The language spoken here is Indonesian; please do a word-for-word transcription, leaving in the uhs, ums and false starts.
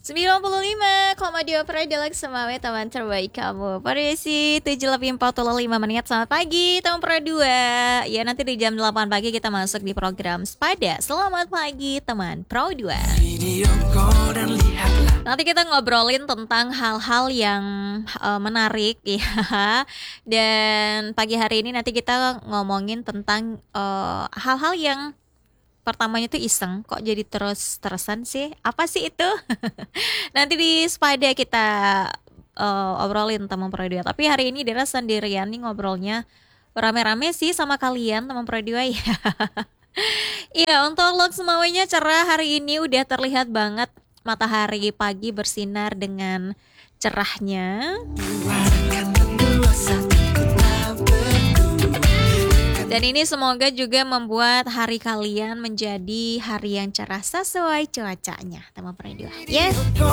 sembilan puluh lima koma dua Predilek Semawe, teman terbaik kamu. Perisi tujuh lebih empat puluh lima menit. Selamat pagi teman Pro dua. Ya, nanti di jam delapan pagi kita masuk di program Sepada. Selamat pagi teman Pro dua. Nanti kita ngobrolin tentang hal-hal yang uh, menarik ya. Dan pagi hari ini nanti kita ngomongin tentang uh, hal-hal yang pertamanya tuh iseng, kok jadi terus-terusan sih? Apa sih itu? Nanti di Sepada kita uh, obrolin teman Pro dua. Tapi hari ini Dera sendirian nih ngobrolnya, rame-rame sih sama kalian teman Pro dua ya. Iya, untuk log semuanya cerah hari ini, udah terlihat banget matahari pagi bersinar dengan cerahnya. Dan ini semoga juga membuat hari kalian menjadi hari yang cerah sesuai cuacanya, teman Pro dua. Yes.